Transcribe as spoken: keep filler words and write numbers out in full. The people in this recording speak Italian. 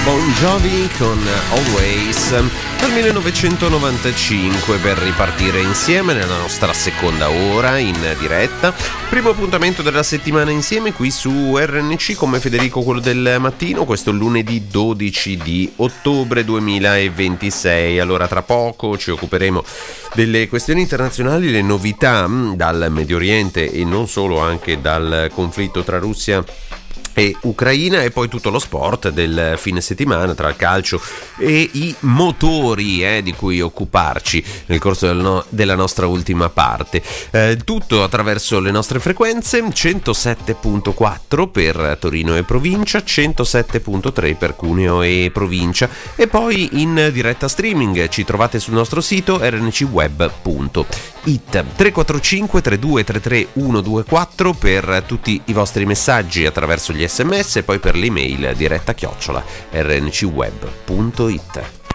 Bon Jovi con Always dal millenovecentonovantacinque per ripartire insieme nella nostra seconda ora in diretta. Primo appuntamento della settimana insieme qui su R N C come Federico quello del mattino. Questo è lunedì dodici di ottobre duemilaventisei. Allora tra poco ci occuperemo delle questioni internazionali, le novità dal Medio Oriente e non solo, anche dal conflitto tra Russia e Ucraina, e poi tutto lo sport del fine settimana tra il calcio e i motori eh, di cui occuparci nel corso del no- della nostra ultima parte. Eh, tutto attraverso le nostre frequenze centosette virgola quattro per Torino e provincia, centosette virgola tre per Cuneo e provincia, e poi in diretta streaming ci trovate sul nostro sito r n c web punto i t. Tre quattro cinque tre due tre tre uno due quattro per tutti i vostri messaggi attraverso gli sms e poi per l'email diretta chiocciola r n c web punto i t.